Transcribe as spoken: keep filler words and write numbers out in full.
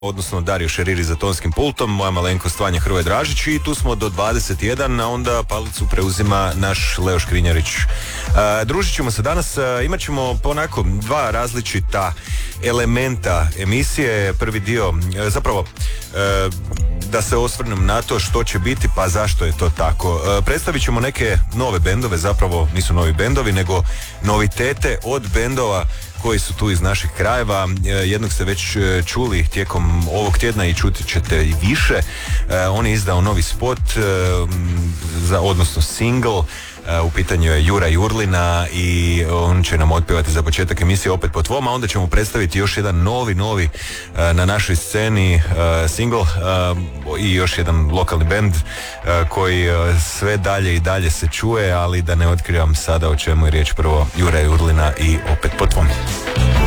odnosno Dario Šeriri za tonskim pultom, moja malenkost Vanja Hrvoje Dražić i tu smo do dvadeset jedan, a onda palicu preuzima naš Leo Škrinjarić. E, družit ćemo se danas, e, imat ćemo ponako dva različita elementa emisije. Prvi dio, e, zapravo e, da se osvrnem na to što će biti, pa zašto je to tako. E, predstavit ćemo neke nove bendove, zapravo nisu novi bendovi, nego novitete od bendova koji su tu iz naših krajeva. Jednog ste već čuli tijekom ovog tjedna i čuti ćete i više. On je izdao novi spot, za, odnosno single. U pitanju je Jura Jurlina i on će nam otpjevati za početak emisije Opet po tvom, a onda ćemo predstaviti još jedan novi, novi na našoj sceni single i još jedan lokalni bend koji sve dalje i dalje se čuje, ali da ne otkrivam sada o čemu je riječ. Prvo Jura Jurlina i Opet po tvom.